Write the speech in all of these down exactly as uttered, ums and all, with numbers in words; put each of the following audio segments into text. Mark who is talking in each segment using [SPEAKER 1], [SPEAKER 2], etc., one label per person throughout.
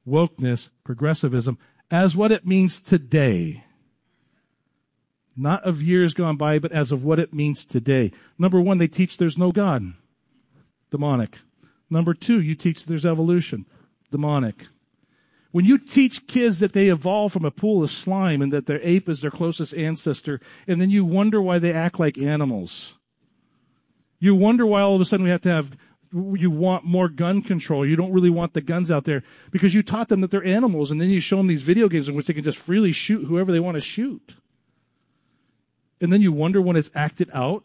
[SPEAKER 1] wokeness, progressivism, as what it means today. Not of years gone by, but as of what it means today. Number one, they teach there's no God. Demonic. Number two, you teach there's evolution. Demonic. When you teach kids that they evolved from a pool of slime and that their ape is their closest ancestor, and then you wonder why they act like animals. You wonder why all of a sudden we have to have, you want more gun control. You don't really want the guns out there because you taught them that they're animals, and then you show them these video games in which they can just freely shoot whoever they want to shoot. And then you wonder when it's acted out.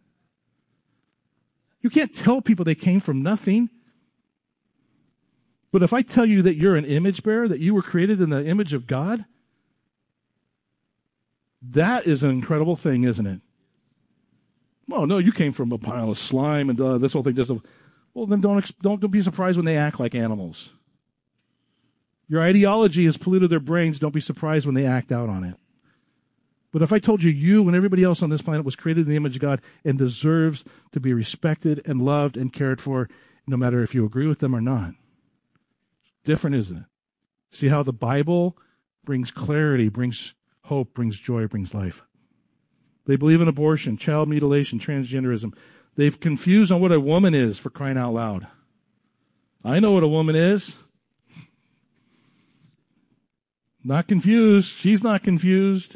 [SPEAKER 1] You can't tell people they came from nothing. But if I tell you that you're an image bearer, that you were created in the image of God, that is an incredible thing, isn't it? Oh, no, you came from a pile of slime and uh, this whole thing. Just a, well, then don't, don't, don't be surprised when they act like animals. Your ideology has polluted their brains. Don't be surprised when they act out on it. But if I told you you and everybody else on this planet was created in the image of God and deserves to be respected and loved and cared for, no matter if you agree with them or not, different, isn't it? See how the Bible brings clarity, brings hope, brings joy, brings life. They believe in abortion, child mutilation, transgenderism. They've confused on what a woman is, for crying out loud. I know what a woman is. Not confused. She's not confused.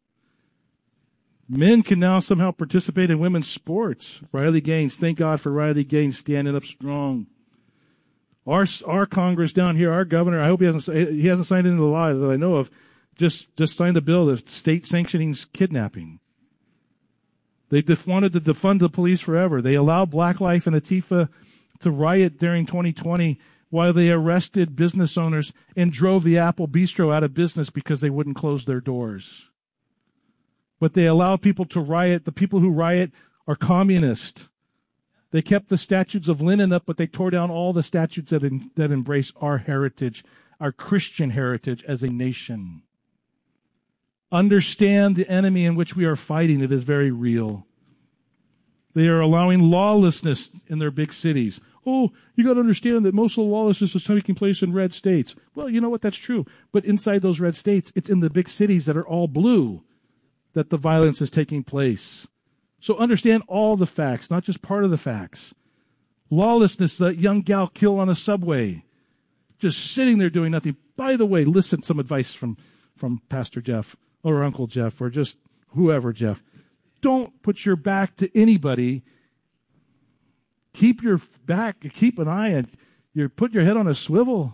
[SPEAKER 1] Men can now somehow participate in women's sports. Riley Gaines, thank God for Riley Gaines standing up strong. Our our Congress down here, our governor, I hope he hasn't he hasn't signed into the law that I know of, just just signed a bill that state sanctioning kidnapping. They def- wanted to defund the police forever. They allowed Black Life and Antifa to riot during twenty twenty while they arrested business owners and drove the Apple Bistro out of business because they wouldn't close their doors. But they allowed people to riot. The people who riot are communist. They kept the statues of Lenin up, but they tore down all the statues that in, that embrace our heritage, our Christian heritage as a nation. Understand the enemy in which we are fighting. It is very real. They are allowing lawlessness in their big cities. Oh, you got to understand that most of the lawlessness is taking place in red states. Well, you know what? That's true. But inside those red states, it's in the big cities that are all blue that the violence is taking place. So understand all the facts, not just part of the facts. Lawlessness, that young gal killed on a subway, just sitting there doing nothing. By the way, listen, some advice from, from Pastor Jeff or Uncle Jeff or just whoever, Jeff. Don't put your back to anybody. Keep your back, keep an eye on, you put your head on a swivel.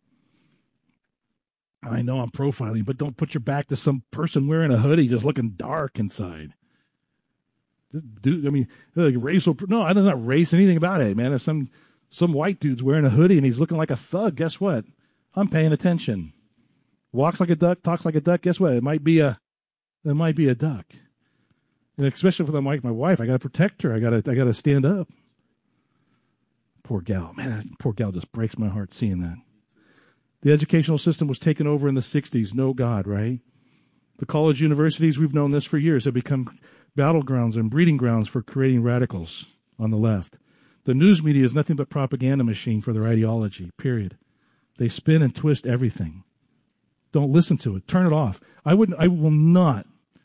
[SPEAKER 1] I know I'm profiling, but don't put your back to some person wearing a hoodie just looking dark inside. Dude, I mean, like racial. No, I don't not race anything about it, man. If some some white dude's wearing a hoodie and he's looking like a thug, guess what? I'm paying attention. Walks like a duck, talks like a duck. Guess what? It might be a, it might be a duck. And especially if I'm like my wife, I got to protect her. I got to, I got to stand up. Poor gal, man. That poor gal just breaks my heart seeing that. The educational system was taken over in the sixties. No God, right? The college universities, we've known this for years, have become battlegrounds and breeding grounds for creating radicals on the left. The news media is nothing but propaganda machine for their ideology, period. They spin and twist everything. Don't listen to it. Turn it off. I wouldn't, I will not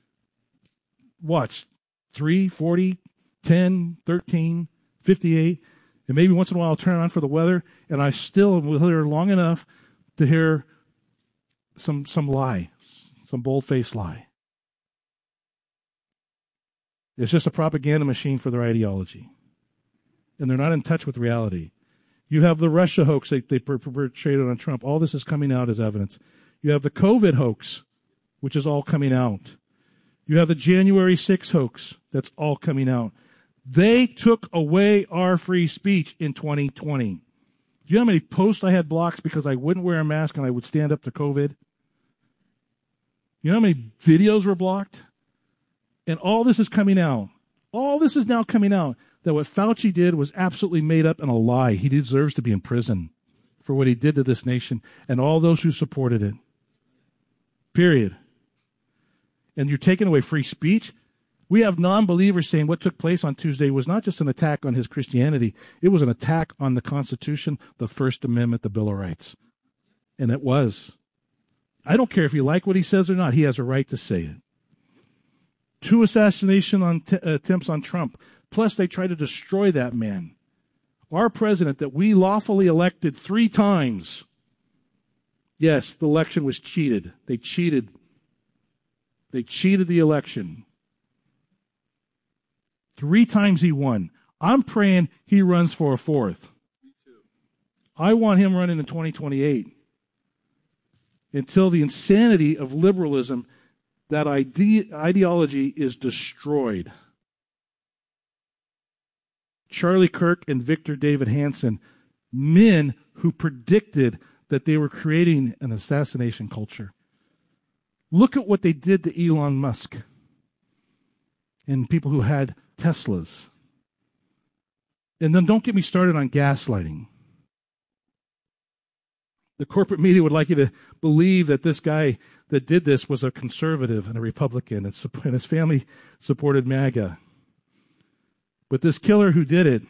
[SPEAKER 1] watch three, forty, ten, thirteen, fifty-eight, and maybe once in a while I'll turn it on for the weather, and I still will hear long enough to hear some some lie, some bold-faced lie. It's just a propaganda machine for their ideology. And they're not in touch with reality. You have the Russia hoax they, they perpetrated on Trump. All this is coming out as evidence. You have the COVID hoax, which is all coming out. You have the January sixth hoax. That's all coming out. They took away our free speech in twenty twenty. Do you know how many posts I had blocked because I wouldn't wear a mask and I would stand up to COVID? You know how many videos were blocked? And all this is coming out. All this is now coming out that what Fauci did was absolutely made up and a lie. He deserves to be in prison for what he did to this nation and all those who supported it. Period. And you're taking away free speech? We have non-believers saying what took place on Tuesday was not just an attack on his Christianity. It was an attack on the Constitution, the First Amendment, the Bill of Rights. And it was. I don't care if you like what he says or not. He has a right to say it. Two assassination on t- attempts on Trump. Plus, they try to destroy that man. Our president that we lawfully elected three times. Yes, the election was cheated. They cheated. They cheated the election. Three times he won. I'm praying he runs for a fourth. Me too. I want him running in twenty twenty-eight. Until the insanity of liberalism, that ide- ideology is destroyed. Charlie Kirk and Victor David Hanson, men who predicted that they were creating an assassination culture. Look at what they did to Elon Musk and people who had Teslas. And then don't get me started on gaslighting. The corporate media would like you to believe that this guy that did this was a conservative and a Republican, and his family supported MAGA. But this killer who did it,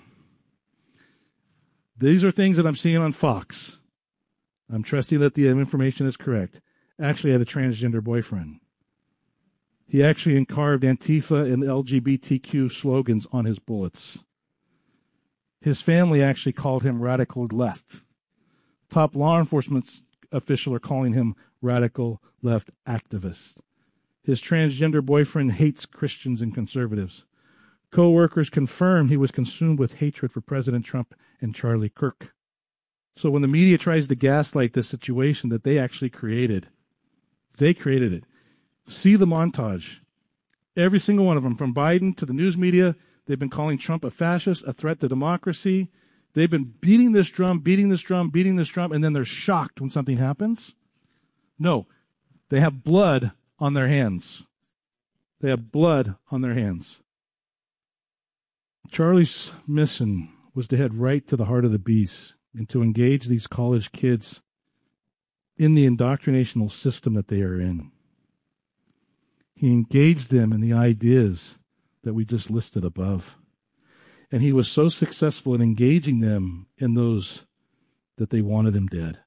[SPEAKER 1] these are things that I'm seeing on Fox. I'm trusting that the information is correct. Actually had a transgender boyfriend. He actually carved Antifa and L G B T Q slogans on his bullets. His family actually called him radical left. Top law enforcement officials are calling him radical left activist. His transgender boyfriend hates Christians and conservatives. Co-workers confirmed he was consumed with hatred for President Trump and Charlie Kirk. So when the media tries to gaslight this situation that they actually created, they created it. See the montage. Every single one of them, from Biden to the news media, they've been calling Trump a fascist, a threat to democracy. They've been beating this drum, beating this drum, beating this drum, and then they're shocked when something happens. No, they have blood on their hands. They have blood on their hands. Charlie's mission was to head right to the heart of the beast and to engage these college kids in the indoctrinational system that they are in. He engaged them in the ideas that we just listed above. And he was so successful in engaging them in those that they wanted him dead.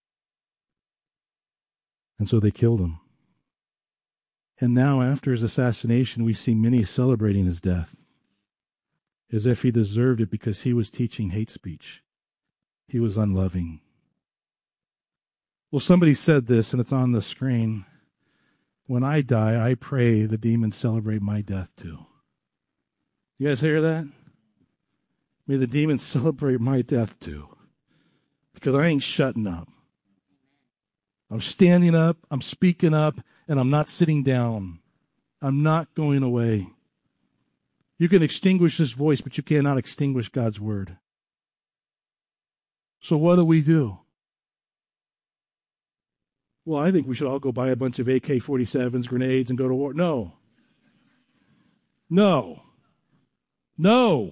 [SPEAKER 1] And so they killed him. And now, after his assassination, we see many celebrating his death, as if he deserved it because he was teaching hate speech. He was unloving. Well, somebody said this, and it's on the screen. When I die, I pray the demons celebrate my death too. You guys hear that? May the demons celebrate my death too. Because I ain't shutting up. I'm standing up, I'm speaking up, and I'm not sitting down. I'm not going away. You can extinguish this voice, but you cannot extinguish God's word. So what do we do? Well, I think we should all go buy a bunch of A K forty-sevens, grenades, and go to war. No. No. No.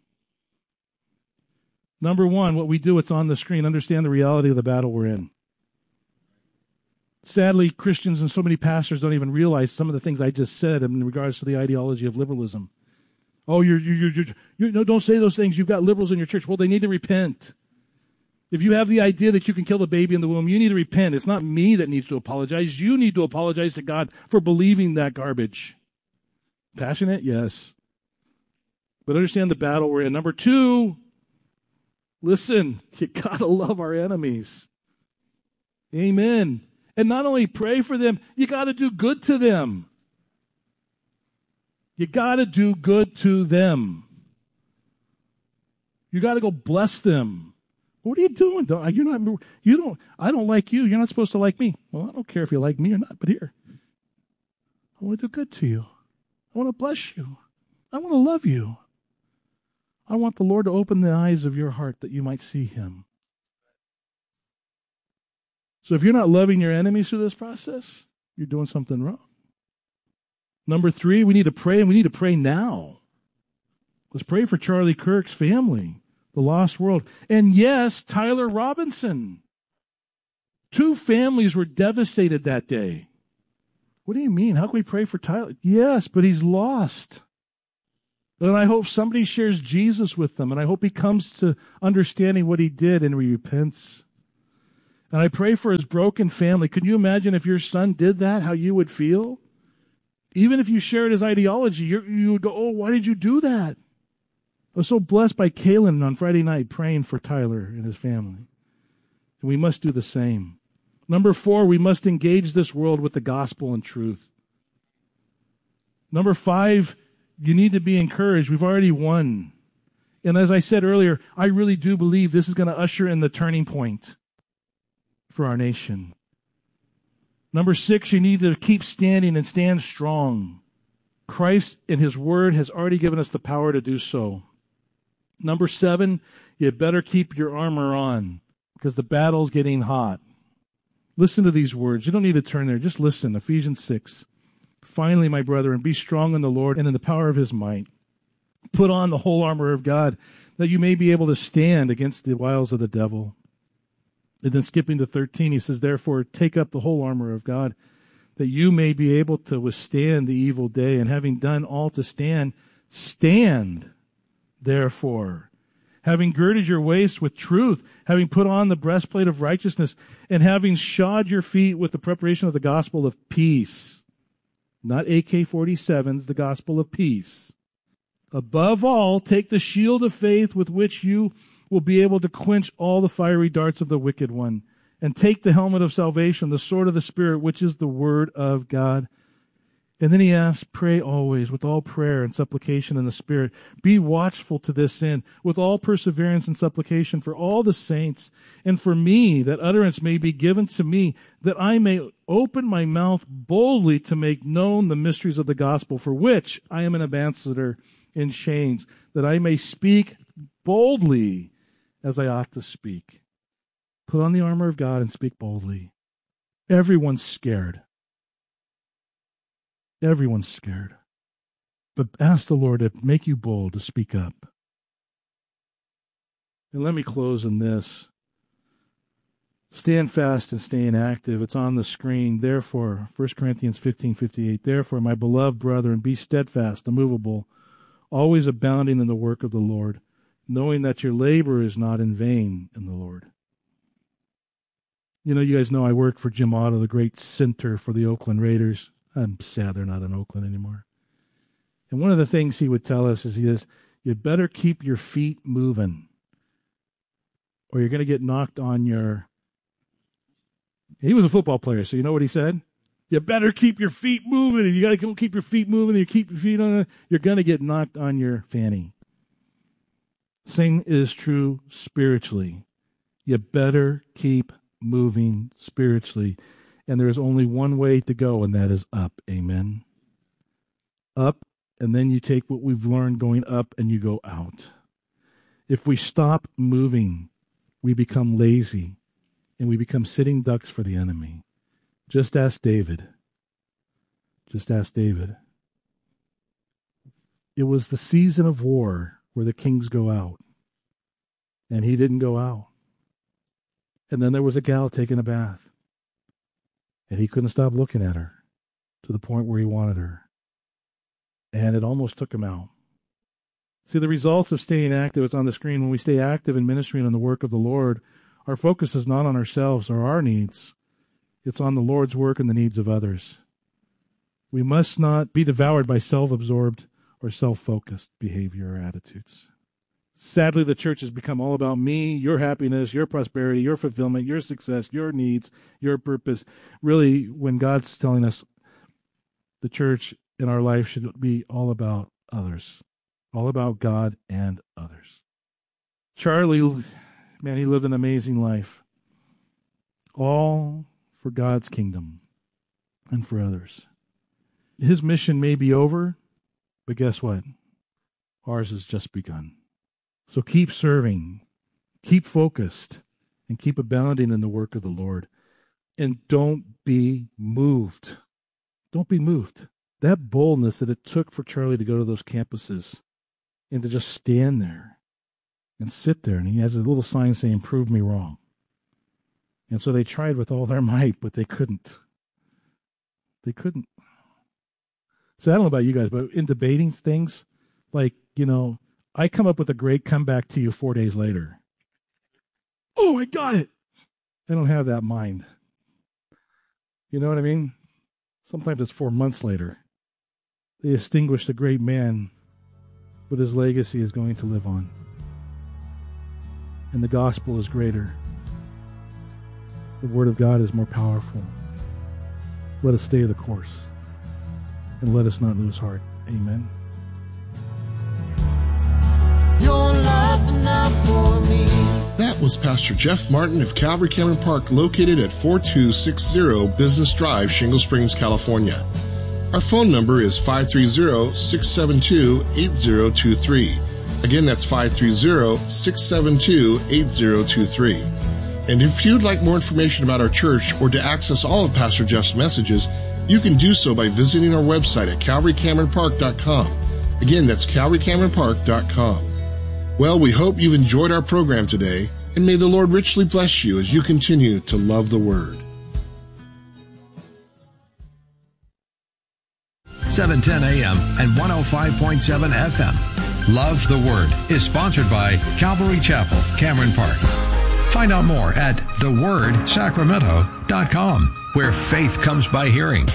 [SPEAKER 1] Number one, what we do, it's on the screen. Understand the reality of the battle we're in. Sadly, Christians and so many pastors don't even realize some of the things I just said in regards to the ideology of liberalism. Oh, you're, you're, you're, you're, you're no, don't say those things. You've got liberals in your church. Well, they need to repent. If you have the idea that you can kill the baby in the womb, you need to repent. It's not me that needs to apologize. You need to apologize to God for believing that garbage. Passionate? Yes. But understand the battle we're in. Number two, listen, you got to love our enemies. Amen. And not only pray for them, you got to do good to them. You got to do good to them. You got to go bless them. What are you doing? Don't, you're not, you don't, I don't like you. You're not supposed to like me. Well, I don't care if you like me or not, but here. I want to do good to you. I want to bless you. I want to love you. I want the Lord to open the eyes of your heart that you might see him. So if you're not loving your enemies through this process, you're doing something wrong. Number three, we need to pray, and we need to pray now. Let's pray for Charlie Kirk's family, the lost world. And yes, Tyler Robinson. Two families were devastated that day. What do you mean? How can we pray for Tyler? Yes, but he's lost. And I hope somebody shares Jesus with them, and I hope he comes to understanding what he did and he repents. And I pray for his broken family. Can you imagine if your son did that, how you would feel? Even if you shared his ideology, you you would go, oh, why did you do that? I was so blessed by Kalen on Friday night praying for Tyler and his family. And we must do the same. Number four, we must engage this world with the gospel and truth. Number five, you need to be encouraged. We've already won. And as I said earlier, I really do believe this is going to usher in the turning point for our nation. Number six, you need to keep standing and stand strong. Christ in his word has already given us the power to do so. Number seven, you better keep your armor on because the battle's getting hot. Listen to these words. You don't need to turn there. Just listen. Ephesians six. Finally, my brethren, be strong in the Lord and in the power of his might. Put on the whole armor of God that you may be able to stand against the wiles of the devil. And then skipping to thirteen, he says, therefore, take up the whole armor of God, that you may be able to withstand the evil day, and having done all to stand, stand, therefore, having girded your waist with truth, having put on the breastplate of righteousness, and having shod your feet with the preparation of the gospel of peace. Not A K forty-sevens, the gospel of peace. Above all, take the shield of faith with which you will be able to quench all the fiery darts of the wicked one, and take the helmet of salvation, the sword of the Spirit, which is the word of God. And then he asks, pray always with all prayer and supplication in the Spirit. Be watchful to this end with all perseverance and supplication for all the saints, and for me, that utterance may be given to me, that I may open my mouth boldly to make known the mysteries of the gospel, for which I am an ambassador in chains, that I may speak boldly as I ought to speak. Put on the armor of God and speak boldly. Everyone's scared. Everyone's scared. But ask the Lord to make you bold to speak up. And let me close in this. Stand fast and stay inactive. It's on the screen. Therefore, First Corinthians fifteen fifty-eight, therefore, my beloved brethren, be steadfast, immovable, always abounding in the work of the Lord, knowing that your labor is not in vain in the Lord. You know, you guys know I work for Jim Otto, the great center for the Oakland Raiders. I'm sad they're not in Oakland anymore. And one of the things he would tell us is, he says, you better keep your feet moving, or you're going to get knocked on your... He was a football player, so you know what he said? You better keep your feet moving. And you got to keep your feet moving. And you keep your feet on it, you're going to get knocked on your fanny. Same is true spiritually. You better keep moving spiritually. And there is only one way to go, and that is up. Amen. Up, and then you take what we've learned going up and you go out. If we stop moving, we become lazy, and we become sitting ducks for the enemy. Just ask David. Just ask David. It was the season of war where the kings go out, and he didn't go out. And then there was a gal taking a bath, and he couldn't stop looking at her to the point where he wanted her. And it almost took him out. See, the results of staying active, it's on the screen. When we stay active in ministry and in the work of the Lord, our focus is not on ourselves or our needs. It's on the Lord's work and the needs of others. We must not be devoured by self-absorbed or self-focused behavior or attitudes. Sadly, the church has become all about me, your happiness, your prosperity, your fulfillment, your success, your needs, your purpose. Really, when God's telling us the church in our life should be all about others, all about God and others. Charlie, man, he lived an amazing life, all for God's kingdom and for others. His mission may be over, but guess what? Ours has just begun. So keep serving, keep focused, and keep abounding in the work of the Lord. And don't be moved. Don't be moved. That boldness that it took for Charlie to go to those campuses and to just stand there and sit there, and he has a little sign saying, "Prove me wrong." And so they tried with all their might, but they couldn't. They couldn't. So I don't know about you guys, but in debating things, like, you know, I come up with a great comeback to you four days later. Oh, I got it. They don't have that mind. You know what I mean? Sometimes it's four months later. They extinguished a great man, but his legacy is going to live on. And the gospel is greater. The word of God is more powerful. Let us stay the course. And let us not lose heart. Amen.
[SPEAKER 2] Your love's enough for me.
[SPEAKER 3] That was Pastor Jeff Martin of Calvary Cameron Park, located at forty-two sixty Business Drive, Shingle Springs, California. Our phone number is five three zero, six seven two, eight zero two three. Again, that's five three zero, six seven two, eight zero two three. And if you'd like more information about our church or to access all of Pastor Jeff's messages, you can do so by visiting our website at calvary cameron park dot com. Again, that's calvary cameron park dot com. Well, we hope you've enjoyed our program today, and may the Lord richly bless you as you continue to love the Word.
[SPEAKER 4] seven ten a.m. and one oh five point seven F M. Love the Word is sponsored by Calvary Chapel, Cameron Park. Find out more at the word sacramento dot com, where faith comes by hearing.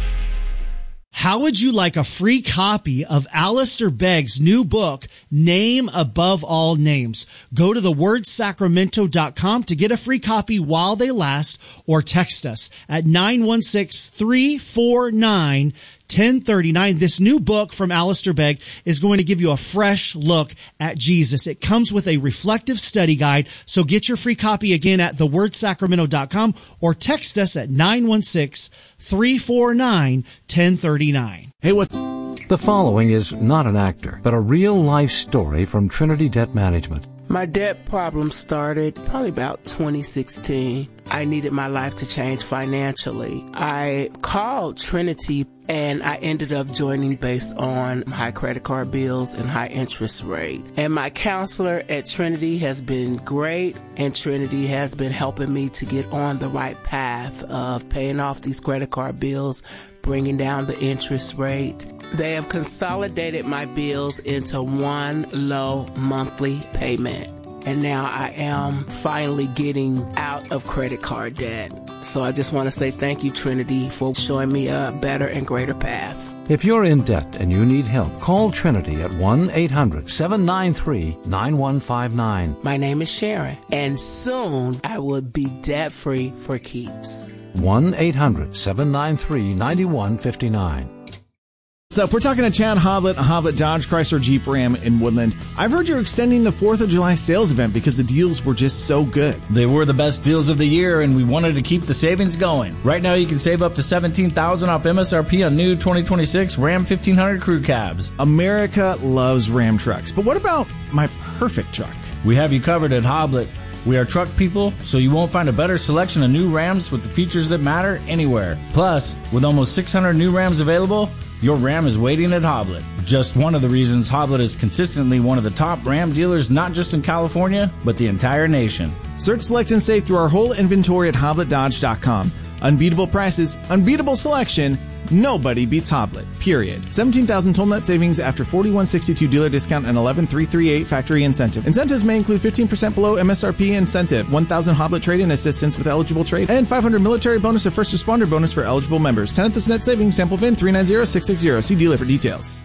[SPEAKER 5] How would you like a free copy of Alistair Begg's new book, Name Above All Names? Go to the word sacramento dot com to get a free copy while they last, or text us at nine one six, three four nine, ten thirty-nine. This new book from Alistair Begg is going to give you a fresh look at Jesus. It comes with a reflective study guide, so get your free copy again at the word sacramento dot com or text us at nine one six, three four nine, ten thirty-nine.
[SPEAKER 6] Hey, what? The following is not an actor, but a real-life story from Trinity Debt Management.
[SPEAKER 7] My debt problem started probably about twenty sixteen. I needed my life to change financially. I called Trinity and I ended up joining based on high credit card bills and high interest rate. And my counselor at Trinity has been great, and Trinity has been helping me to get on the right path of paying off these credit card bills, bringing down the interest rate. They have consolidated my bills into one low monthly payment. And now I am finally getting out of credit card debt. So I just want to say thank you, Trinity, for showing me a better and greater path.
[SPEAKER 6] If you're in debt and you need help, call Trinity at one eight hundred, seven nine three, nine one five nine.
[SPEAKER 7] My name is Sharon, and soon I will be debt-free for keeps.
[SPEAKER 6] one eight hundred, seven nine three, nine one five nine.
[SPEAKER 8] So we're talking to Chad Hoblet, Hoblet Dodge Chrysler Jeep Ram in Woodland. I've heard you're extending the fourth of July sales event because the deals were just so good.
[SPEAKER 9] They were the best deals of the year, and we wanted to keep the savings going. Right now, you can save up to seventeen thousand dollars off M S R P on new twenty twenty-six Ram fifteen hundred crew cabs.
[SPEAKER 8] America loves Ram trucks, but what about my perfect truck?
[SPEAKER 9] We have you covered at Hoblet. We are truck people, so you won't find a better selection of new Rams with the features that matter anywhere. Plus, with almost six hundred new Rams available, your Ram is waiting at Hoblet. Just one of the reasons Hoblet is consistently one of the top Ram dealers, not just in California, but the entire nation.
[SPEAKER 8] Search, select, and save through our whole inventory at hoblet dodge dot com. Unbeatable prices, unbeatable selection. Nobody beats Hoblet, period. seventeen thousand total net savings after forty-one sixty-two dealer discount and eleven thousand three hundred thirty-eight factory incentive. Incentives may include fifteen percent below M S R P incentive, one thousand Hoblet trade-in assistance with eligible trade, and five hundred military bonus or first responder bonus for eligible members. tenth net savings, sample V I N three nine zero six six zero. See dealer for details.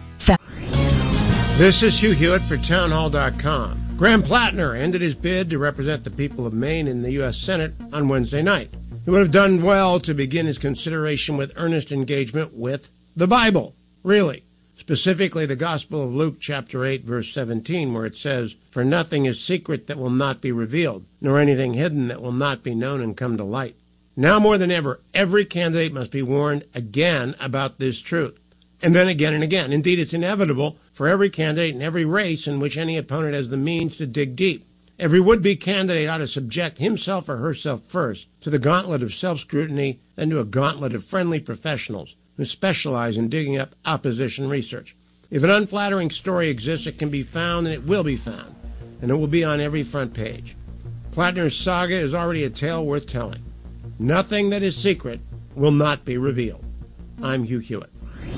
[SPEAKER 10] This is Hugh Hewitt for town hall dot com. Graham Plattner ended his bid to represent the people of Maine in the U S Senate on Wednesday night. He would have done well to begin his consideration with earnest engagement with the Bible, really. Specifically, the Gospel of Luke, chapter eight, verse seventeen, where it says, "For nothing is secret that will not be revealed, nor anything hidden that will not be known and come to light." Now more than ever, every candidate must be warned again about this truth, and then again and again. Indeed, it's inevitable for every candidate in every race in which any opponent has the means to dig deep. Every would-be candidate ought to subject himself or herself first to the gauntlet of self-scrutiny and to a gauntlet of friendly professionals who specialize in digging up opposition research. If an unflattering story exists, it can be found, and it will be found, and it will be on every front page. Plattner's saga is already a tale worth telling. Nothing that is secret will not be revealed. I'm Hugh Hewitt.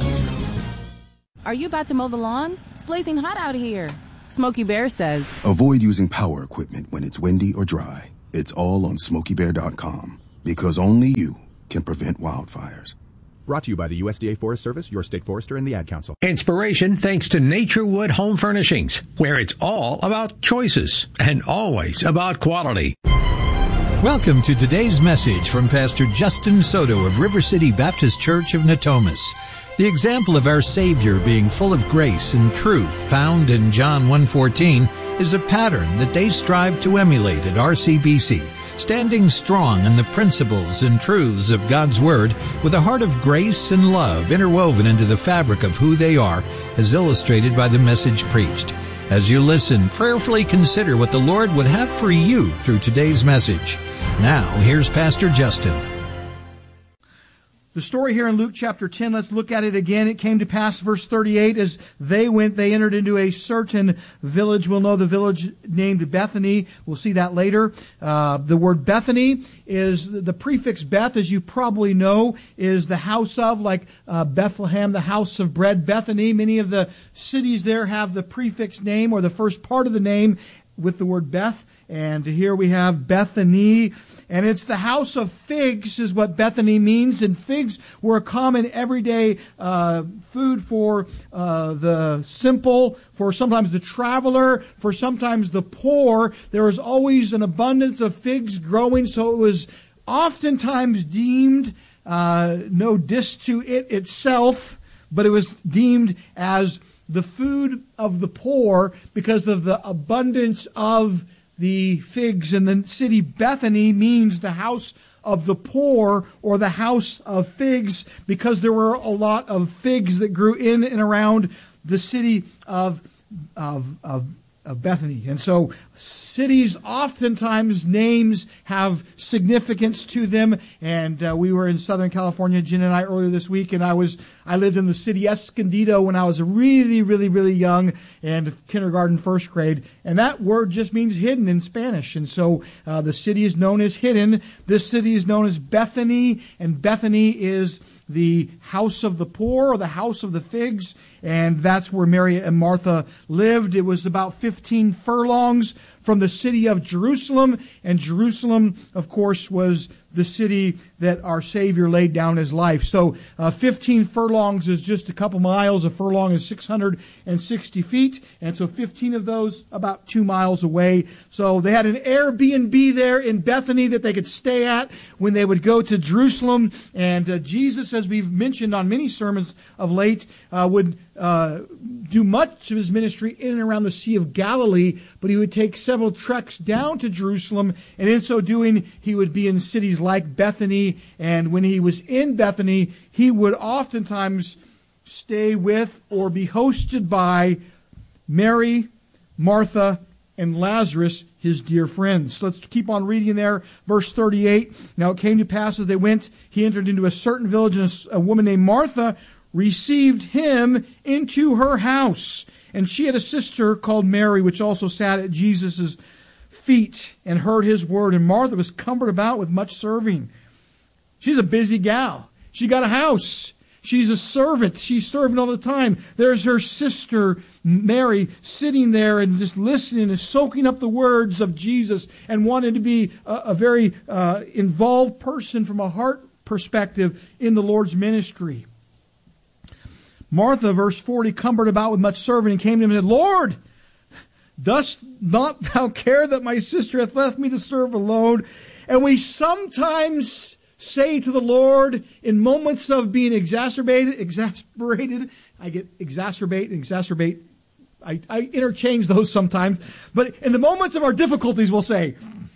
[SPEAKER 11] Are you about to mow the lawn? It's blazing hot out here. Smokey Bear says,
[SPEAKER 12] avoid using power equipment when it's windy or dry. It's all on Smokey Bear dot com, because only you can prevent wildfires.
[SPEAKER 13] Brought to you by the U S D A Forest Service, your state forester, and the Ad Council.
[SPEAKER 14] Inspiration thanks to Naturewood Home Furnishings, where it's all about choices and always about quality.
[SPEAKER 15] Welcome to today's message from Pastor Justin Soto of River City Baptist Church of Natomas. The example of our Savior being full of grace and truth found in John one fourteen is a pattern that they strive to emulate at R C B C, standing strong in the principles and truths of God's Word with a heart of grace and love interwoven into the fabric of who they are, as illustrated by the message preached. As you listen, prayerfully consider what the Lord would have for you through today's message. Now, here's Pastor Justin.
[SPEAKER 16] The story here in Luke chapter ten, let's look at it again. It came to pass, verse thirty-eight, as they went, they entered into a certain village. We'll know the village named Bethany. We'll see that later. Uh, the word Bethany is the prefix Beth, as you probably know, is the house of, like uh, Bethlehem, the house of bread. Bethany, many of the cities there have the prefix name or the first part of the name with the word Beth. And here we have Bethany. And it's the house of figs is what Bethany means. And figs were a common everyday uh, food for uh, the simple, for sometimes the traveler, for sometimes the poor. There was always an abundance of figs growing, so it was oftentimes deemed, uh, no diss to it itself, but it was deemed as the food of the poor because of the abundance of the figs. In the city Bethany means the house of the poor or the house of figs because there were a lot of figs that grew in and around the city of, of, of, of Bethany. And so cities, oftentimes names have significance to them. And uh, we were in Southern California, Jen and I, earlier this week, and I was I lived in the city Escondido when I was really, really, really young, and kindergarten, first grade. And that word just means hidden in Spanish. And so uh, the city is known as hidden. This city is known as Bethany, and Bethany is the house of the poor or the house of the figs. And that's where Mary and Martha lived. It was about fifteen furlongs from the city of Jerusalem. And Jerusalem, of course, was the city that our Savior laid down his life. So uh, fifteen furlongs is just a couple miles. A furlong is six hundred sixty feet. And so fifteen of those about two miles away. So they had an Airbnb there in Bethany that they could stay at when they would go to Jerusalem. And uh, Jesus, as we've mentioned on many sermons of late, uh, would uh, do much of his ministry in and around the Sea of Galilee, but he would take several treks down to Jerusalem, and in so doing, he would be in cities like Bethany. And when he was in Bethany, he would oftentimes stay with or be hosted by Mary, Martha, and Lazarus, his dear friends. So let's keep on reading there. Verse thirty-eight. Now it came to pass as they went, he entered into a certain village, and a, a woman named Martha received him into her house. And she had a sister called Mary, which also sat at Jesus' feet and heard his word. And Martha was cumbered about with much serving. She's a busy gal. She got a house. She's a servant. She's serving all the time. There's her sister, Mary, sitting there and just listening and soaking up the words of Jesus and wanting to be a, a very uh, involved person from a heart perspective in the Lord's ministry. Martha, verse forty, cumbered about with much serving, and came to him and said, Lord, dost not thou care that my sister hath left me to serve alone? And we sometimes say to the Lord in moments of being exacerbated, exasperated, I get exacerbate and exacerbate. I, I interchange those sometimes. But in the moments of our difficulties, we'll say,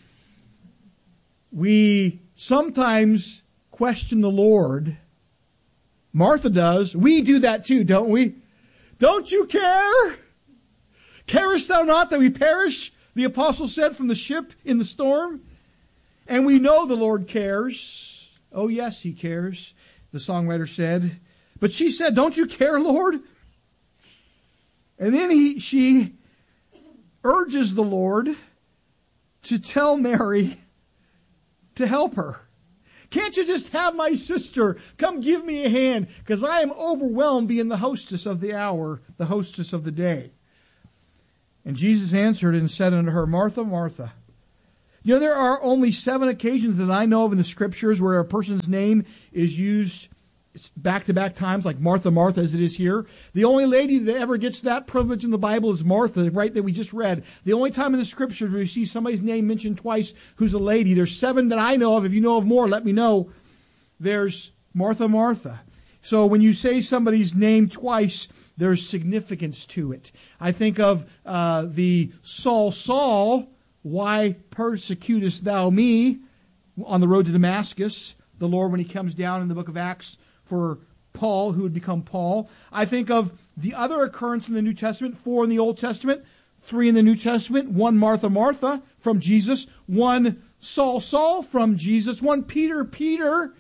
[SPEAKER 16] we sometimes question the Lord. Martha does. We do that too, don't we? Don't you care? Carest thou not that we perish? The apostle said from the ship in the storm. And we know the Lord cares. Oh yes, he cares, the songwriter said. But she said, don't you care, Lord? And then he, she urges the Lord to tell Mary to help her. Can't you just have my sister come give me a hand? Because I am overwhelmed being the hostess of the hour, the hostess of the day. And Jesus answered and said unto her, Martha, Martha, You know, there are only seven occasions that I know of in the Scriptures where a person's name is used back-to-back times, like Martha, Martha, as it is here. The only lady that ever gets that privilege in the Bible is Martha, right, that we just read. The only time in the Scriptures where you see somebody's name mentioned twice who's a lady. There's seven that I know of. If you know of more, let me know. There's Martha, Martha. So when you say somebody's name twice, there's significance to it. I think of uh, the Saul, Saul, why persecutest thou me, on the road to Damascus, the Lord when he comes down in the book of Acts for Paul, who would become Paul. I think of the other occurrence in the New Testament, four in the Old Testament, three in the New Testament, one Martha, Martha from Jesus, one Saul, Saul from Jesus, one Peter, Peter.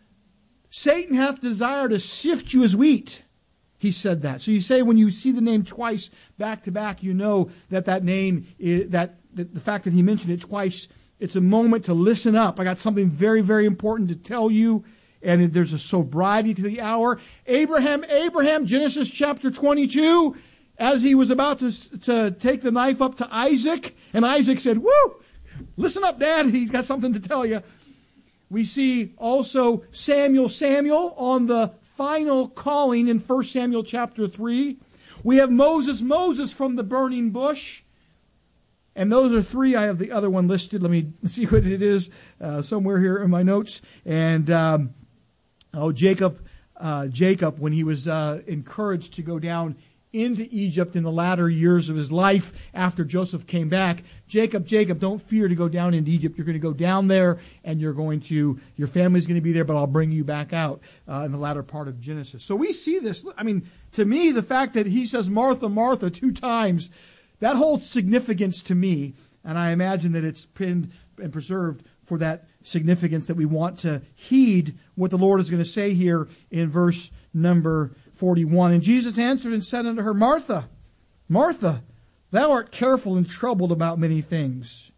[SPEAKER 16] Satan hath desire to sift you as wheat. He said that. So you say when you see the name twice back to back, you know that that name, is, that, that the fact that he mentioned it twice, it's a moment to listen up. I got something very, very important to tell you, and there's a sobriety to the hour. Abraham, Abraham, Genesis chapter twenty-two, as he was about to, to take the knife up to Isaac, and Isaac said, woo, listen up, Dad, he's got something to tell you. We see also Samuel, Samuel on the final calling in First Samuel chapter three. We have Moses, Moses from the burning bush. And those are three. I have the other one listed. Let me see what it is uh, somewhere here in my notes. And, um, oh, Jacob, uh, Jacob, when he was uh, encouraged to go down into Egypt in the latter years of his life after Joseph came back. Jacob, Jacob, don't fear to go down into Egypt. You're going to go down there, and you're going to, your family's going to be there, but I'll bring you back out uh, in the latter part of Genesis. So we see this. I mean, to me, the fact that he says Martha, Martha two times, that holds significance to me, and I imagine that it's pinned and preserved for that significance that we want to heed what the Lord is going to say here in verse number forty-one. And Jesus answered and said unto her, Martha, Martha, thou art careful and troubled about many things.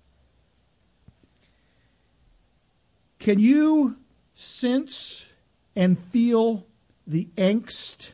[SPEAKER 16] Can you sense and feel the angst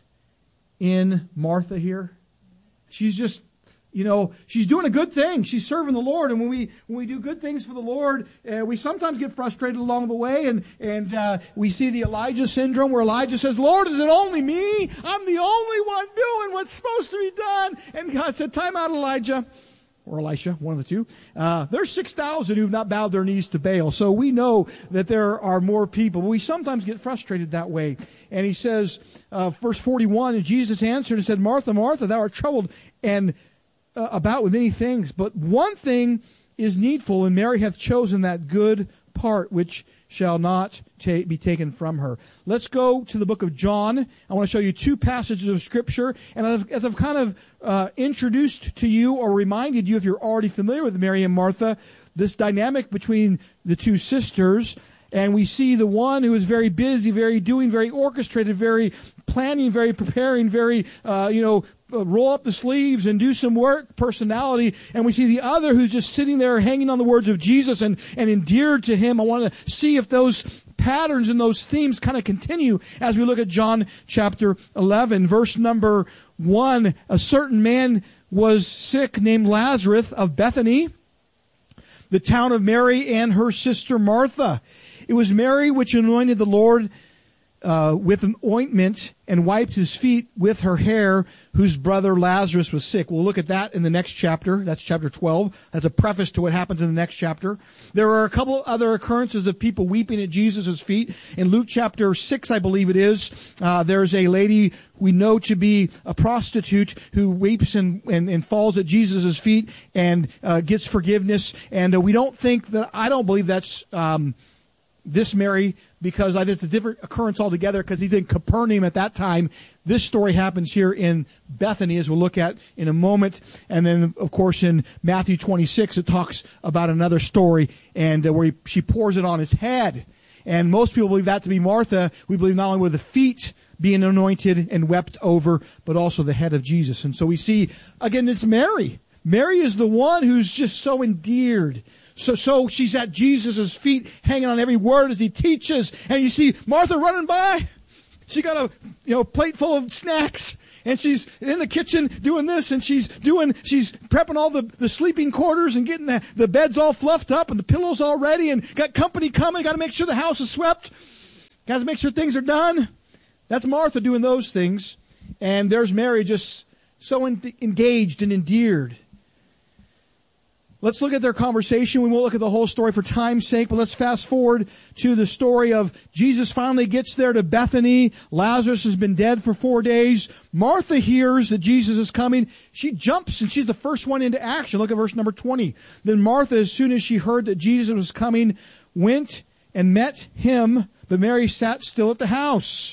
[SPEAKER 16] in Martha here? She's just, you know, she's doing a good thing. She's serving the Lord. And when we when we do good things for the Lord, uh, we sometimes get frustrated along the way. And, and uh, we see the Elijah syndrome where Elijah says, Lord, is it only me? I'm the only one doing what's supposed to be done. And God said, time out, Elijah. Or Elisha, one of the two. Uh, there's six thousand who've not bowed their knees to Baal. So we know that there are more people. But we sometimes get frustrated that way. And he says, uh, verse forty-one, and Jesus answered and said, Martha, Martha, thou art troubled and Uh, about with many things, but one thing is needful, and Mary hath chosen that good part which shall not ta- be taken from her. Let's go to the book of John. I want to show you two passages of Scripture, and as I've, as I've kind of uh, introduced to you or reminded you, if you're already familiar with Mary and Martha, this dynamic between the two sisters, and we see the one who is very busy, very doing, very orchestrated, very planning, very preparing, very, uh, you know, uh, roll up the sleeves and do some work personality. And we see the other who's just sitting there hanging on the words of Jesus and, and endeared to him. I want to see if those patterns and those themes kind of continue as we look at John chapter eleven, verse number one. A certain man was sick named Lazarus of Bethany, the town of Mary and her sister Martha. It was Mary which anointed the Lord uh, with an ointment and wiped his feet with her hair, whose brother Lazarus was sick. We'll look at that in the next chapter. That's chapter twelve. That's a preface to what happens in the next chapter. There are a couple other occurrences of people weeping at Jesus' feet. In Luke chapter six, I believe it is, uh, there's a lady we know to be a prostitute who weeps and, and, and falls at Jesus' feet and uh, gets forgiveness. And uh, we don't think that, I don't believe that's Um, this Mary, because I think it's a different occurrence altogether, because he's in Capernaum at that time. This story happens here in Bethany, as we'll look at in a moment. And then, of course, in Matthew twenty-six, it talks about another story and uh, where he, she pours it on his head. And most people believe that to be Martha. We believe not only were the feet being anointed and wept over, but also the head of Jesus. And so we see, again, it's Mary. Mary is the one who's just so endeared. So, so she's at Jesus' feet, hanging on every word as he teaches. And you see Martha running by. She got a, you know, plate full of snacks. And she's in the kitchen doing this, and she's doing, she's prepping all the, the sleeping quarters and getting the, the beds all fluffed up and the pillows all ready, and got company coming. Got to make sure the house is swept. Got to make sure things are done. That's Martha doing those things. And there's Mary just so in, engaged and endeared. Let's look at their conversation. We won't look at the whole story for time's sake, but let's fast forward to the story of Jesus finally gets there to Bethany. Lazarus has been dead for four days. Martha hears that Jesus is coming. She jumps, and she's the first one into action. Look at verse number twenty. Then Martha, as soon as she heard that Jesus was coming, went and met him, but Mary sat still at the house.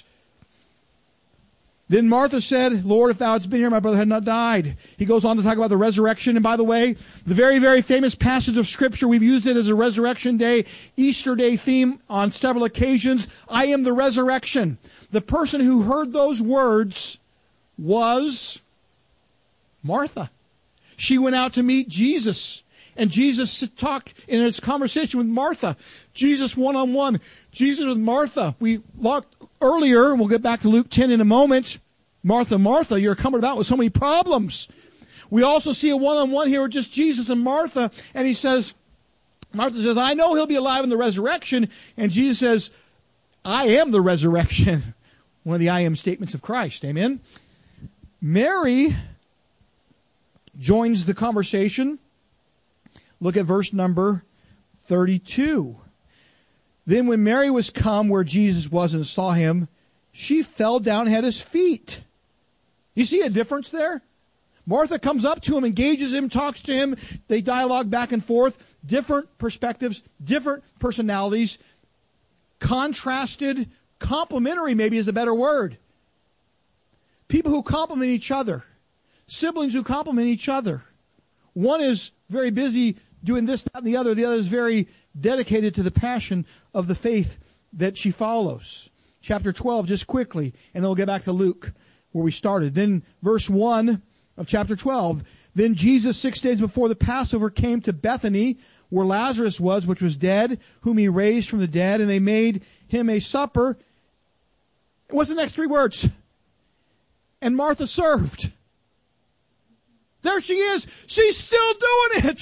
[SPEAKER 16] Then Martha said, Lord, if thou hadst been here, my brother had not died. He goes on to talk about the resurrection. And by the way, the very, very famous passage of Scripture, we've used it as a Resurrection Day, Easter Day theme on several occasions. I am the resurrection. The person who heard those words was Martha. She went out to meet Jesus. And Jesus talked in his conversation with Martha. Jesus one-on-one. Jesus with Martha. We looked earlier, we'll get back to Luke ten in a moment. Martha, Martha, you're coming about with so many problems. We also see a one-on-one here with just Jesus and Martha. And he says, Martha says, I know he'll be alive in the resurrection. And Jesus says, I am the resurrection. One of the I am statements of Christ. Amen. Mary joins the conversation. Look at verse number thirty-two. Then when Mary was come where Jesus was and saw him, she fell down at his feet. You see a difference there? Martha comes up to him, engages him, talks to him. They dialogue back and forth. Different perspectives, different personalities. Contrasted, complementary maybe is a better word. People who complement each other. Siblings who complement each other. One is very busy doing this, that, and the other. The other is very dedicated to the passion of the faith that she follows. Chapter twelve, just quickly, and then we'll get back to Luke, where we started. Then verse one of chapter twelve. Then Jesus, six days before the Passover, came to Bethany, where Lazarus was, which was dead, whom he raised from the dead, and they made him a supper. What's the next three words? And Martha served. There she is. She's still doing it.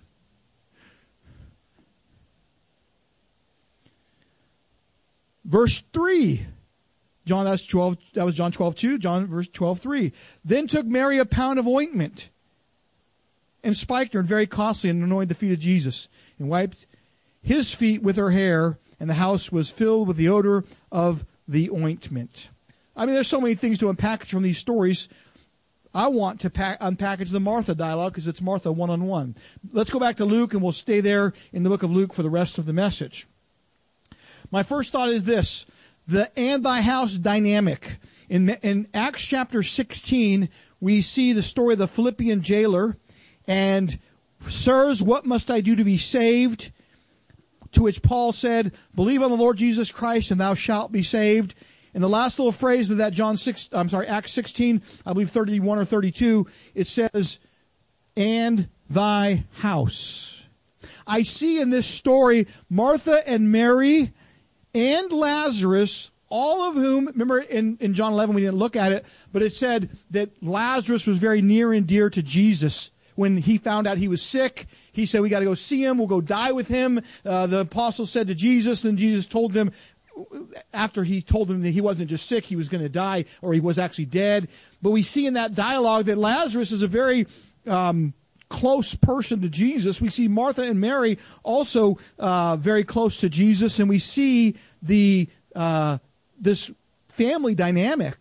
[SPEAKER 16] Verse three, John, that's twelve, that was John twelve two, John verse twelve three. Then took Mary a pound of ointment and spiked her, and very costly, and anointed the feet of Jesus, and wiped his feet with her hair, and the house was filled with the odor of the ointment. I mean, there's so many things to unpackage from these stories. I want to pack, unpackage the Martha dialogue because it's Martha one-on-one. Let's go back to Luke, and we'll stay there in the book of Luke for the rest of the message. My first thought is this, the and thy house dynamic. In, in Acts chapter sixteen, we see the story of the Philippian jailer. And, sirs, what must I do to be saved? To which Paul said, believe on the Lord Jesus Christ, and thou shalt be saved. And the last little phrase of that John six, I'm sorry, Acts sixteen, I believe thirty-one or thirty-two, it says, and thy house. I see in this story Martha and Mary and Lazarus, all of whom, remember in, in John eleven, we didn't look at it, but it said that Lazarus was very near and dear to Jesus. When he found out he was sick, he said, we got to go see him, we'll go die with him. Uh, the apostles said to Jesus, and Jesus told them, after he told them that he wasn't just sick, he was going to die, or he was actually dead. But we see in that dialogue that Lazarus is a very um, close person to Jesus. We see Martha and Mary also uh, very close to Jesus, and we see the uh, this family dynamic.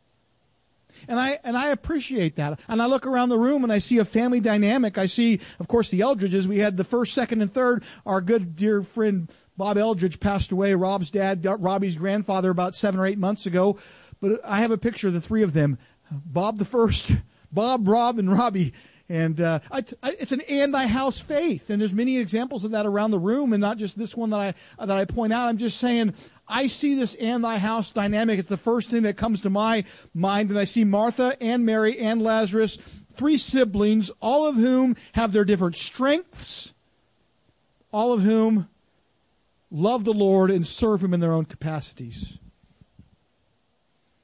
[SPEAKER 16] And I and I appreciate that. And I look around the room and I see a family dynamic. I see, of course, the Eldridges. We had the first, second, and third. Our good dear friend Bob Eldridge passed away, Rob's dad, Robbie's grandfather, about seven or eight months ago. But I have a picture of the three of them. Bob the first, Bob, Rob, and Robbie. And uh, I, I, it's an and thy house faith. And there's many examples of that around the room, and not just this one that I that I point out. I'm just saying, I see this and thy house dynamic. It's the first thing that comes to my mind. And I see Martha and Mary and Lazarus, three siblings, all of whom have their different strengths, all of whom love the Lord and serve Him in their own capacities.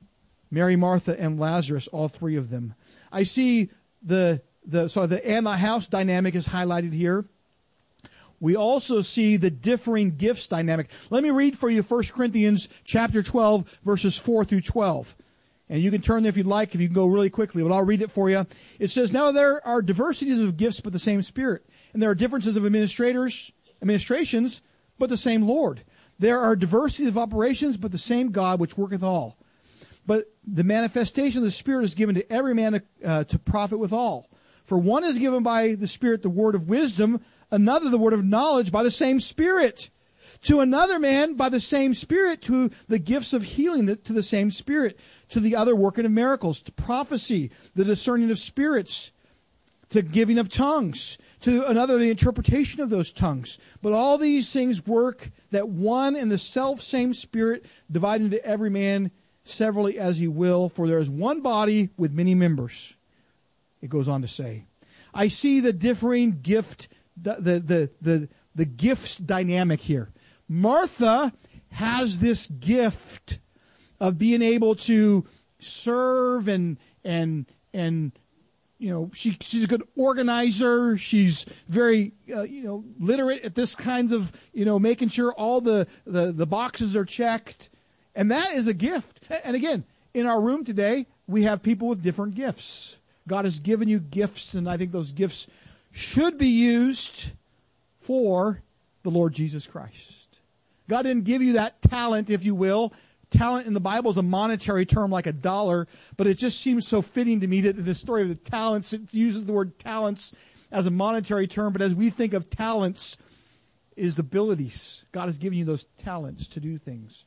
[SPEAKER 16] Mary, Martha, and Lazarus, all three of them. I see the the so the and the house dynamic is highlighted here. We also see the differing gifts dynamic. Let me read for you First Corinthians chapter twelve, verses four through twelve. And you can turn there if you'd like, if you can go really quickly, but I'll read it for you. It says, "Now there are diversities of gifts, but the same Spirit. And there are differences of administrators, administrations, but the same Lord. There are diversities of operations, but the same God which worketh all. But the manifestation of the Spirit is given to every man uh, to profit withal. For one is given by the Spirit the word of wisdom, another the word of knowledge by the same Spirit. To another man by the same Spirit, to the gifts of healing to the same Spirit, to the other working of miracles, to prophecy, the discerning of spirits, to giving of tongues, to another the interpretation of those tongues. But all these things work that one and the self same Spirit divide into every man severally as he will, for there is one body with many members." It goes on to say. I see the differing gift, the the the the, the gifts dynamic here. Martha has this gift of being able to serve and and and you know she she's a good organizer. She's very uh, you know literate at this kind of you know making sure all the, the the boxes are checked, and that is a gift. And again, in our room today, we have people with different gifts. God has given you gifts, and I think those gifts should be used for the Lord Jesus Christ. God didn't give you that talent, if you will. Talent in the Bible is a monetary term like a dollar, but it just seems so fitting to me that the story of the talents, it uses the word talents as a monetary term, but as we think of talents, is abilities. God has given you those talents to do things.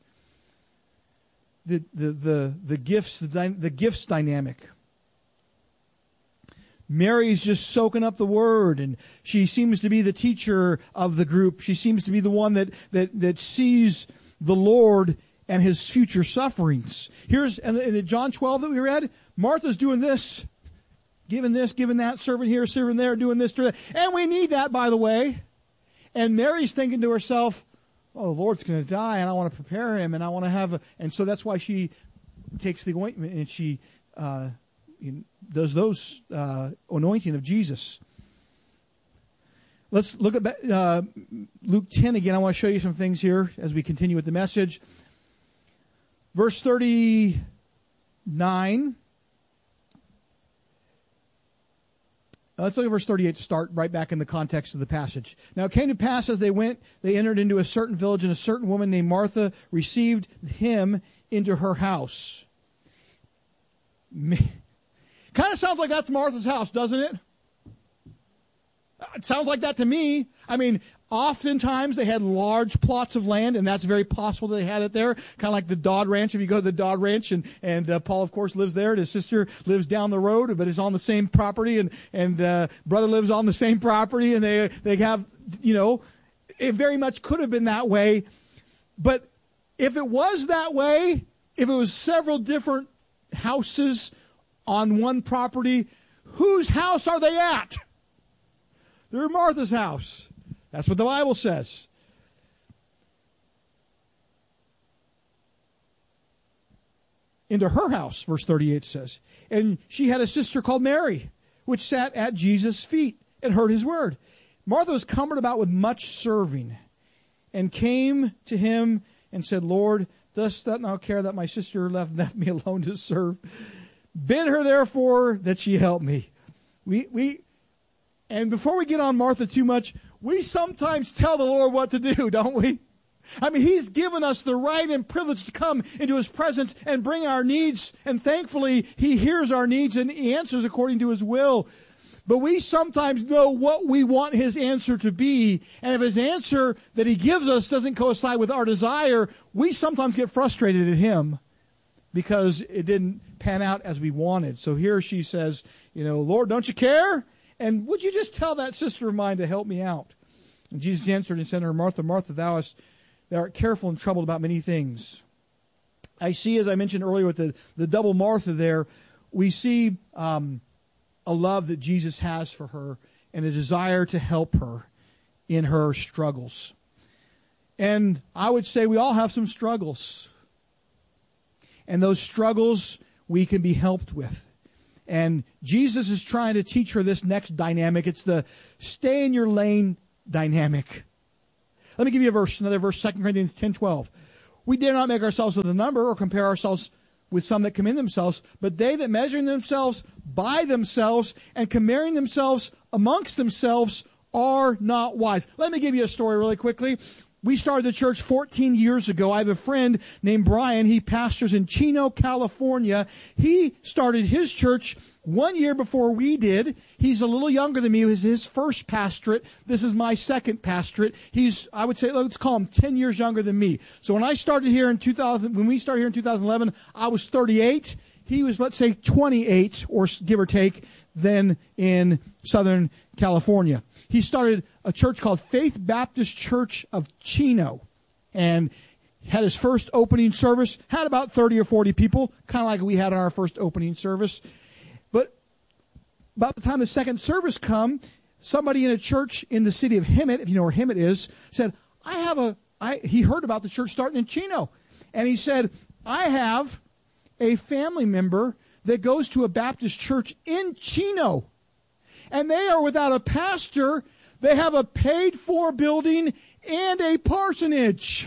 [SPEAKER 16] The the the, the gifts, the, the gifts dynamic. Mary's just soaking up the word, and she seems to be the teacher of the group. She seems to be the one that that that sees the Lord and his future sufferings. Here's in the, in the John twelve that we read, Martha's doing this, giving this, giving that, serving here, serving there, doing this, doing that. And we need that, by the way. And Mary's thinking to herself, oh, the Lord's going to die, and I want to prepare him, and I want to have a... And so that's why she takes the ointment, and she... Uh, does those uh, anointing of Jesus. Let's look at uh, Luke ten again. I want to show you some things here as we continue with the message. Verse thirty-nine. Let's look at verse thirty-eight to start right back in the context of the passage. Now it came to pass as they went, they entered into a certain village, and a certain woman named Martha received him into her house. Kind of sounds like that's Martha's house, doesn't it? It sounds like that to me. I mean, oftentimes they had large plots of land, and that's very possible that they had it there. Kind of like the Dodd Ranch. If you go to the Dodd Ranch, and, and uh, Paul, of course, lives there, and his sister lives down the road, but is on the same property, and, and uh, brother lives on the same property, and they, they have, you know, it very much could have been that way. But if it was that way, if it was several different houses on one property, whose house are they at? They're at Martha's house. That's what the Bible says. Into her house, verse thirty-eight says. And she had a sister called Mary, which sat at Jesus' feet and heard his word. Martha was cumbered about with much serving, and came to him and said, Lord, dost thou not care that my sister left, left me alone to serve? Bid her, therefore, that she help me. We, we, and before we get on Martha too much, we sometimes tell the Lord what to do, don't we? I mean, he's given us the right and privilege to come into his presence and bring our needs, and thankfully, he hears our needs and he answers according to his will. But we sometimes know what we want his answer to be, and if his answer that he gives us doesn't coincide with our desire, we sometimes get frustrated at him because it didn't pan out as we wanted. So here she says, you know, Lord, don't you care? And would you just tell that sister of mine to help me out? And Jesus answered and said to her, Martha, Martha, thou, hast, thou art careful and troubled about many things. I see, as I mentioned earlier with the, the double Martha there, we see um, a love that Jesus has for her and a desire to help her in her struggles. And I would say we all have some struggles. And those struggles we can be helped with. And Jesus is trying to teach her this next dynamic. It's the stay in your lane dynamic. Let me give you a verse, another verse, Second Corinthians ten twelve. We dare not make ourselves of the number or compare ourselves with some that commend themselves, but they that measuring themselves by themselves and comparing themselves amongst themselves are not wise. Let me give you a story really quickly. We started the church fourteen years ago. I have a friend named Brian. He pastors in Chino, California. He started his church one year before we did. He's a little younger than me. It was his first pastorate. This is my second pastorate. He's, I would say, let's call him ten years younger than me. So when I started here in two thousand, when we started here in two thousand eleven, I was thirty-eight. He was, let's say, twenty-eight, or give or take, then in Southern California. He started a church called Faith Baptist Church of Chino, and had his first opening service, had about thirty or forty people, kind of like we had on our first opening service. But about the time the second service come, somebody in a church in the city of Hemet, if you know where Hemet is, said, I have a, I, he heard about the church starting in Chino. And he said, I have a family member that goes to a Baptist church in Chino. And they are without a pastor. They have a paid-for building and a parsonage.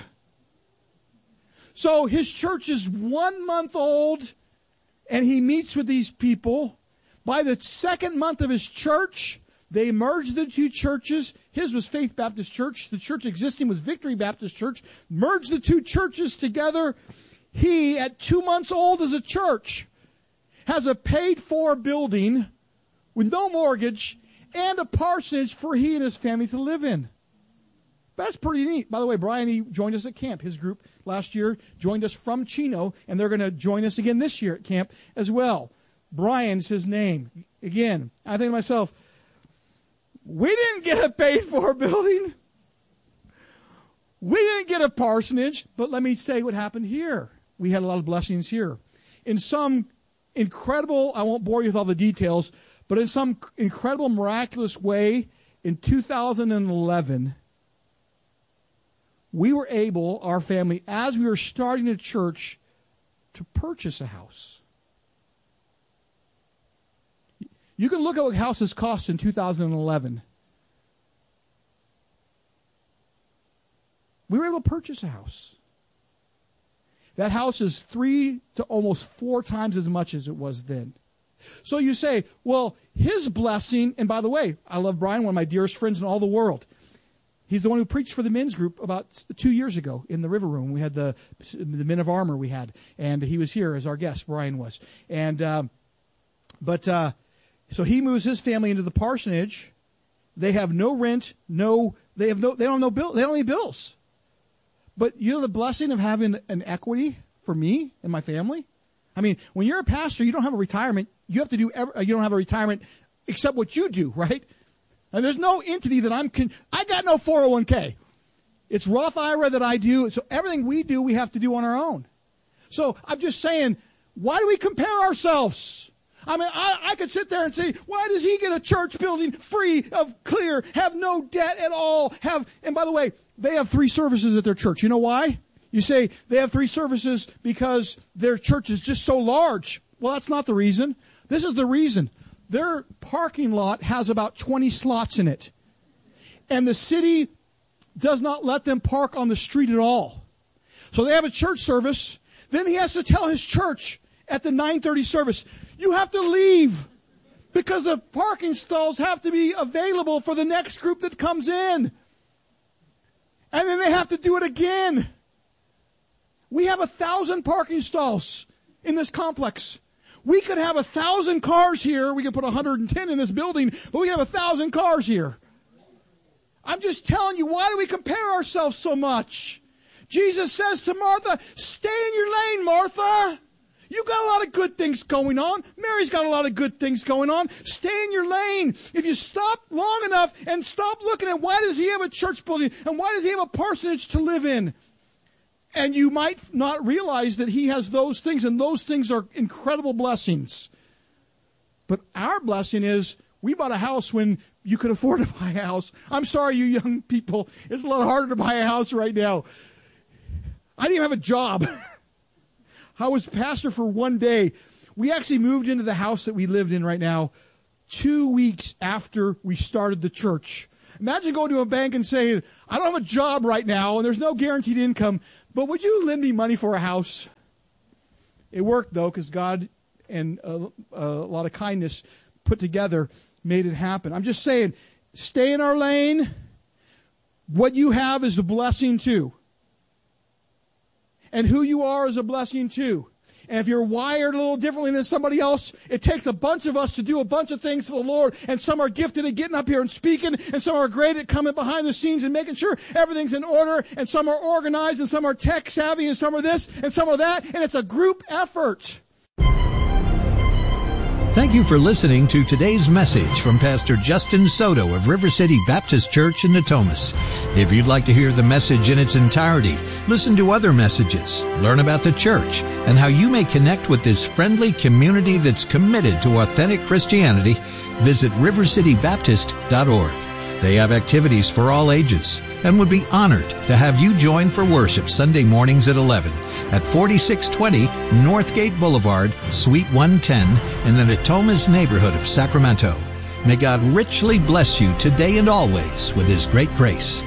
[SPEAKER 16] So his church is one month old, and he meets with these people. By the second month of his church, they merged the two churches. His was Faith Baptist Church. The church existing was Victory Baptist Church. Merged the two churches together. He, at two months old as a church, has a paid-for building with no mortgage and a parsonage for he and his family to live in. That's pretty neat. By the way, Brian, he joined us at camp. His group last year joined us from Chino, and they're going to join us again this year at camp as well. Brian's his name. Again, I think to myself, we didn't get a paid-for building. We didn't get a parsonage, but let me say what happened here. We had a lot of blessings here. In some incredible, I won't bore you with all the details, but in some incredible, miraculous way, in two thousand eleven, we were able, our family, as we were starting a church, to purchase a house. You can look at what houses cost in two thousand eleven. We were able to purchase a house. That house is three to almost four times as much as it was then. So you say, well, his blessing, and by the way, I love Brian, one of my dearest friends in all the world. He's the one who preached for the men's group about two years ago in the River Room. We had the the Men of Armor we had, and he was here as our guest, Brian was. And um, But, uh, so he moves his family into the parsonage. They have no rent, no, they have no, they don't have no bill, they don't need bills. But you know the blessing of having an equity for me and my family? I mean, when you're a pastor, you don't have a retirement. You have to do, every, you don't have a retirement except what you do, right? And there's no entity that I'm, con- I got no four oh one k. It's Roth I R A that I do. So everything we do, we have to do on our own. So I'm just saying, why do we compare ourselves? I mean, I, I could sit there and say, why does he get a church building free of clear, have no debt at all, have, and by the way, they have three services at their church. You know why? You say they have three services because their church is just so large. Well, that's not the reason. This is the reason. Their parking lot has about twenty slots in it. And the city does not let them park on the street at all. So they have a church service. Then he has to tell his church at the nine thirty service, you have to leave because the parking stalls have to be available for the next group that comes in. And then they have to do it again. We have a thousand parking stalls in this complex. We could have a thousand cars here. We could put one hundred ten in this building, but we have a thousand cars here. I'm just telling you, why do we compare ourselves so much? Jesus says to Martha, stay in your lane, Martha. You got a lot of good things going on. Mary's got a lot of good things going on. Stay in your lane. If you stop long enough and stop looking at why does he have a church building and why does he have a parsonage to live in, and you might not realize that he has those things, and those things are incredible blessings. But our blessing is we bought a house when you could afford to buy a house. I'm sorry, you young people. It's a lot harder to buy a house right now. I didn't even have a job. I was pastor for one day. We actually moved into the house that we lived in right now two weeks after we started the church. Imagine going to a bank and saying, I don't have a job right now and there's no guaranteed income, but would you lend me money for a house? It worked, though, because God and a, a lot of kindness put together made it happen. I'm just saying, stay in our lane. What you have is a blessing, too. And who you are is a blessing, too. And if you're wired a little differently than somebody else, it takes a bunch of us to do a bunch of things for the Lord. And some are gifted at getting up here and speaking, and some are great at coming behind the scenes and making sure everything's in order, and some are organized, and some are tech savvy, and some are this, and some are that, and it's a group effort.
[SPEAKER 15] Thank you for listening to today's message from Pastor Justin Soto of River City Baptist Church in Natomas. If you'd like to hear the message in its entirety, listen to other messages, learn about the church, and how you may connect with this friendly community that's committed to authentic Christianity, visit river city baptist dot org. They have activities for all ages and would be honored to have you join for worship Sunday mornings at eleven at forty-six twenty Northgate Boulevard, Suite one ten in the Natomas neighborhood of Sacramento. May God richly bless you today and always with His great grace.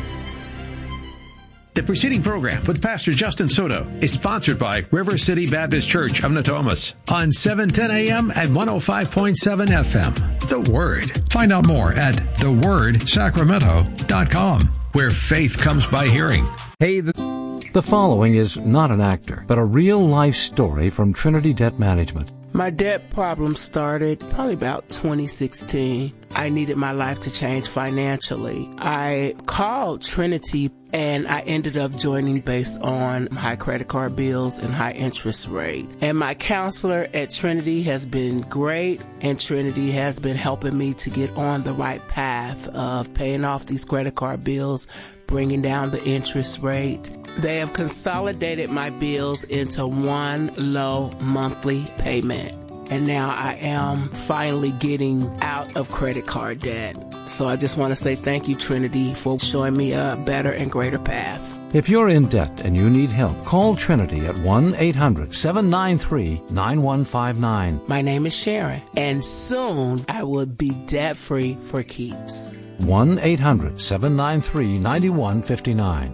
[SPEAKER 14] The preceding program with Pastor Justin Soto is sponsored by River City Baptist Church of Natomas on seven ten a.m. and one oh five point seven F M. The Word. Find out more at the word sacramento dot com, where faith comes by hearing.
[SPEAKER 6] Hey, the, the following is not an actor, but a real-life story from Trinity Debt Management.
[SPEAKER 7] My debt problem started probably about twenty sixteen. I needed my life to change financially. I called Trinity and I ended up joining based on high credit card bills and high interest rate. And my counselor at Trinity has been great, and Trinity has been helping me to get on the right path of paying off these credit card bills, bringing down the interest rate. They have consolidated my bills into one low monthly payment. And now I am finally getting out of credit card debt. So I just want to say thank you, Trinity, for showing me a better and greater path.
[SPEAKER 6] If you're in debt and you need help, call Trinity at one eight hundred seven nine three nine one five nine.
[SPEAKER 7] My name is Sharon, and soon I will be debt-free for keeps.
[SPEAKER 6] one eight hundred seven nine three nine one five nine.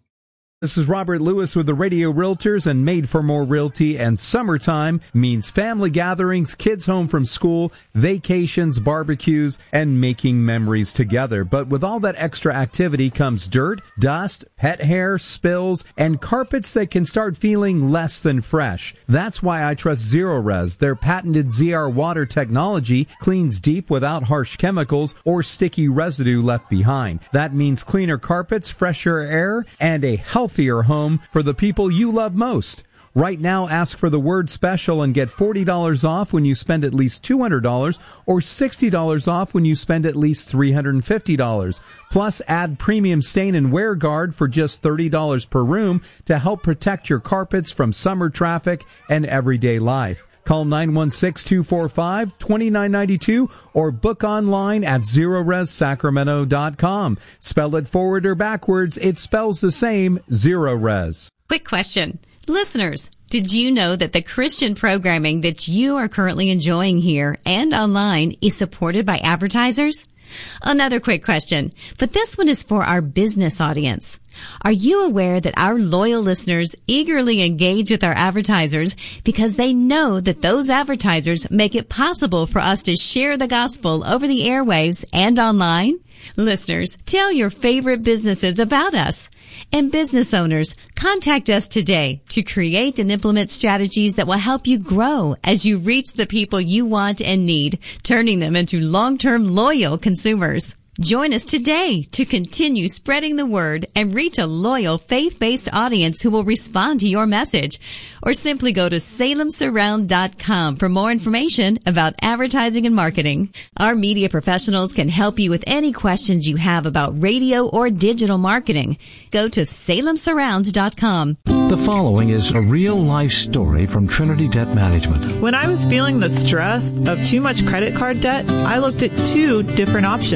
[SPEAKER 17] This is Robert Lewis with the Radio Realtors, and Made for More Realty. And summertime means family gatherings, kids home from school, vacations, barbecues, and making memories together. But with all that extra activity comes dirt, dust, pet hair, spills, and carpets that can start feeling less than fresh. That's why I trust Zerorez. Their patented Z R water technology cleans deep without harsh chemicals or sticky residue left behind. That means cleaner carpets, fresher air, and a healthy healthier home for the people you love most. Right now, ask for the word special and get forty dollars off when you spend at least two hundred dollars or sixty dollars off when you spend at least three hundred fifty dollars. Plus, add premium stain and wear guard for just thirty dollars per room to help protect your carpets from summer traffic and everyday life. Call nine one six, two four five, two nine nine two or book online at zerorez sacramento dot com. Spell it forward or backwards, it spells the same, Zerorez.
[SPEAKER 18] Quick question. Listeners, did you know that the Christian programming that you are currently enjoying here and online is supported by advertisers? Another quick question, but this one is for our business audience. Are you aware that our loyal listeners eagerly engage with our advertisers because they know that those advertisers make it possible for us to share the gospel over the airwaves and online? Listeners, tell your favorite businesses about us. And business owners, contact us today to create and implement strategies that will help you grow as you reach the people you want and need, turning them into long-term loyal consumers. Join us today to continue spreading the word and reach a loyal faith-based audience who will respond to your message. Or simply go to salem surround dot com for more information about advertising and marketing. Our media professionals can help you with any questions you have about radio or digital marketing. Go to salem surround dot com.
[SPEAKER 6] The following is a real-life story from Trinity Debt Management.
[SPEAKER 19] When I was feeling the stress of too much credit card debt, I looked at two different options. Debt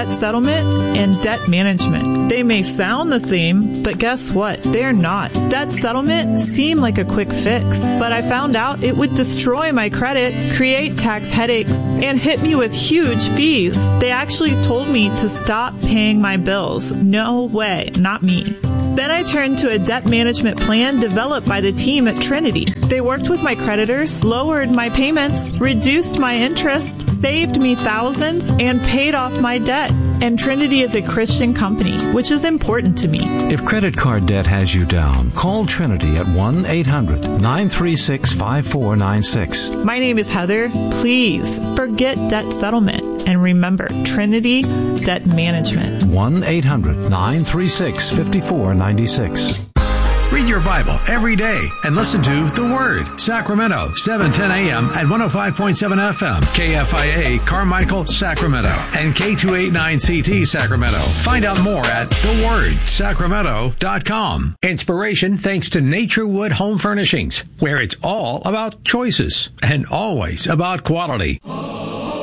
[SPEAKER 19] debt settlement and debt management. They may sound the same, but guess what? They're not. Debt settlement seemed like a quick fix, but I found out it would destroy my credit, create tax headaches, and hit me with huge fees. They actually told me to stop paying my bills. No way, not me. Then I turned to a debt management plan developed by the team at Trinity. They worked with my creditors, lowered my payments, reduced my interest, saved me thousands, and paid off my debt. And Trinity is a Christian company, which is important to me.
[SPEAKER 6] If credit card debt has you down, call Trinity at one eight hundred nine three six five four nine six.
[SPEAKER 19] My name is Heather. Please forget debt settlement and remember Trinity Debt Management.
[SPEAKER 6] one eight hundred nine three six five four nine six.
[SPEAKER 14] Read your Bible every day and listen to The Word. Sacramento, seven ten a.m. at one oh five point seven F M. K F I A, Carmichael, Sacramento. And K two eighty-nine C T, Sacramento. Find out more at the word sacramento dot com. Inspiration thanks to Naturewood Home Furnishings, where it's all about choices and always about quality.